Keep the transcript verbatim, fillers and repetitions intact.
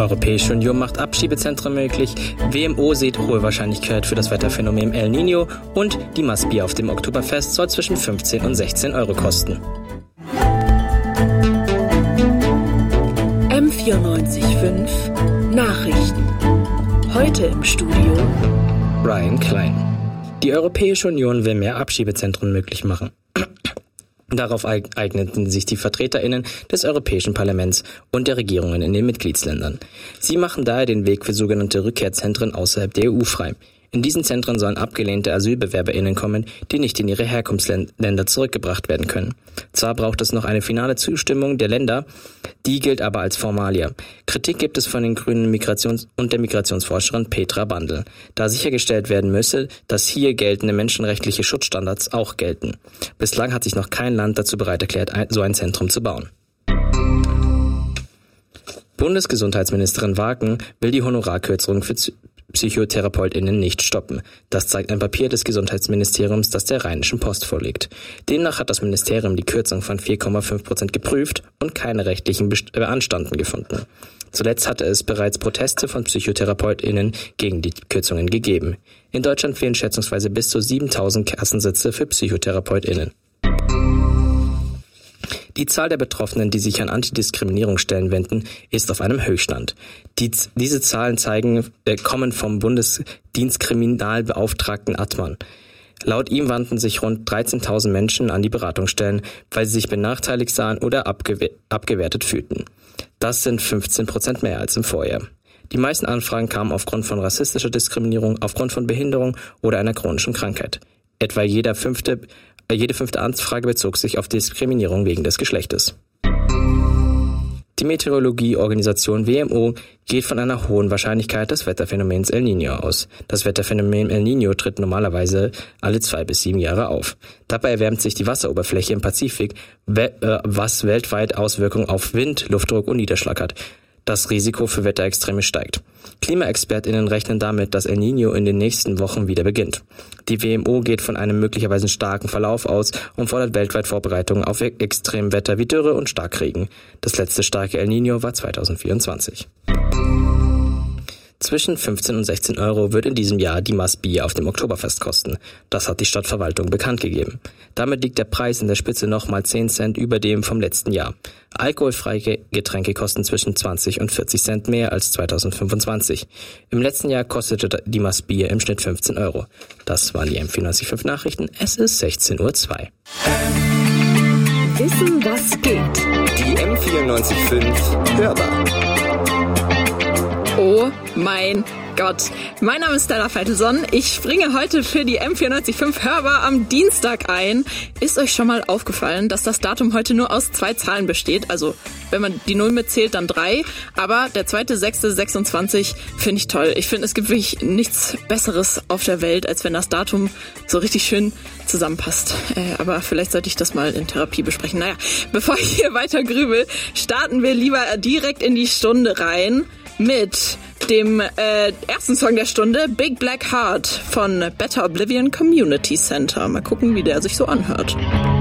Europäische Union macht Abschiebezentren möglich, W M O sieht hohe Wahrscheinlichkeit für das Wetterphänomen El Niño und die Maßbier auf dem Oktoberfest soll zwischen fünfzehn und sechzehn Euro kosten. M vierundneunzig Komma fünf Nachrichten. Heute im Studio Brian Klein. Die Europäische Union will mehr Abschiebezentren möglich machen. Darauf eigneten sich die VertreterInnen des Europäischen Parlaments und der Regierungen in den Mitgliedsländern. Sie machen daher den Weg für sogenannte Rückkehrzentren außerhalb der E U frei. In diesen Zentren sollen abgelehnte AsylbewerberInnen kommen, die nicht in ihre Herkunftsländer zurückgebracht werden können. Zwar braucht es noch eine finale Zustimmung der Länder, die gilt aber als Formalia. Kritik gibt es von den grünen Migrations- und der Migrationsforscherin Petra Bandl, da sichergestellt werden müsse, dass hier geltende menschenrechtliche Schutzstandards auch gelten. Bislang hat sich noch kein Land dazu bereit erklärt, so ein Zentrum zu bauen. Bundesgesundheitsministerin Wagen will die Honorarkürzung für PsychotherapeutInnen nicht stoppen. Das zeigt ein Papier des Gesundheitsministeriums, das der Rheinischen Post vorliegt. Demnach hat das Ministerium die Kürzung von vier Komma fünf Prozent geprüft und keine rechtlichen Beanstanden gefunden. Zuletzt hatte es bereits Proteste von PsychotherapeutInnen gegen die Kürzungen gegeben. In Deutschland fehlen schätzungsweise bis zu siebentausend Kassensitze für PsychotherapeutInnen. Die Zahl der Betroffenen, die sich an Antidiskriminierungsstellen wenden, ist auf einem Höchststand. Die, diese Zahlen zeigen, äh, kommen vom Bundesdienstkriminalbeauftragten Attmann. Laut ihm wandten sich rund dreizehntausend Menschen an die Beratungsstellen, weil sie sich benachteiligt sahen oder abgewe- abgewertet fühlten. Das sind fünfzehn Prozent mehr als im Vorjahr. Die meisten Anfragen kamen aufgrund von rassistischer Diskriminierung, aufgrund von Behinderung oder einer chronischen Krankheit. Etwa jeder fünfte Jede fünfte Anfrage bezog sich auf Diskriminierung wegen des Geschlechtes. Die Meteorologieorganisation W M O geht von einer hohen Wahrscheinlichkeit des Wetterphänomens El Niño aus. Das Wetterphänomen El Niño tritt normalerweise alle zwei bis sieben Jahre auf. Dabei erwärmt sich die Wasseroberfläche im Pazifik, was weltweit Auswirkungen auf Wind, Luftdruck und Niederschlag hat. Das Risiko für Wetterextreme steigt. KlimaexpertInnen rechnen damit, dass El Niño in den nächsten Wochen wieder beginnt. Die W M O geht von einem möglicherweise starken Verlauf aus und fordert weltweit Vorbereitungen auf Extremwetter wie Dürre und Starkregen. Das letzte starke El Niño war zweitausendvierundzwanzig. Zwischen fünfzehn und sechzehn Euro wird in diesem Jahr die Maßbier auf dem Oktoberfest kosten. Das hat die Stadtverwaltung bekannt gegeben. Damit liegt der Preis in der Spitze nochmal zehn Cent über dem vom letzten Jahr. Alkoholfreie Getränke kosten zwischen zwanzig und vierzig Cent mehr als zweitausendfünfundzwanzig. Im letzten Jahr kostete die Maßbier im Schnitt fünfzehn Euro. Das waren die M vierundneunzig Komma fünf Nachrichten. Es ist sechzehn Uhr zwei. Wissen, was geht. Die M vierundneunzig Komma fünf Hörbar. Oh mein Gott. Mein Name ist Stella Feitelson. Ich springe heute für die M vierundneunzig Komma fünf Hörbar am Dienstag ein. Ist euch schon mal aufgefallen, dass das Datum heute nur aus zwei Zahlen besteht? Also, wenn man die Null mitzählt, dann drei. Aber der zweite sechste sechsundzwanzig finde ich toll. Ich finde, es gibt wirklich nichts Besseres auf der Welt, als wenn das Datum so richtig schön zusammenpasst. Äh, aber vielleicht sollte ich das mal in Therapie besprechen. Naja, bevor ich hier weiter grübel, starten wir lieber direkt in die Stunde rein mit dem äh, ersten Song der Stunde, Big Black Heart von Better Oblivion Community Center. Mal gucken, wie der sich so anhört.